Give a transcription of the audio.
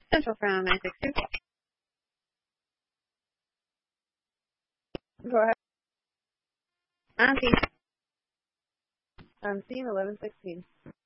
Central from 962. Go ahead. I'm seeing 1116.